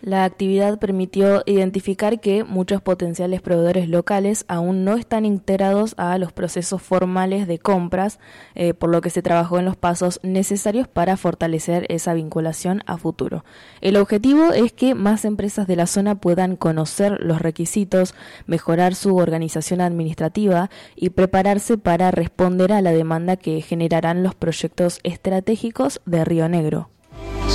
La actividad permitió identificar que muchos potenciales proveedores locales aún no están integrados a los procesos formales de compras, por lo que se trabajó en los pasos necesarios para fortalecer esa vinculación a futuro. El objetivo es que más empresas de la zona puedan conocer los requisitos, mejorar su organización administrativa y prepararse para responder a la demanda que generarán los proyectos estratégicos de Río Negro.